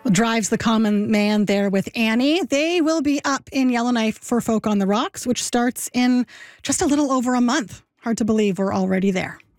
Drives the Common Man there with Annie. They will be up in Yellowknife for Folk on the Rocks, which starts in just a little over a month. Hard to believe we're already there.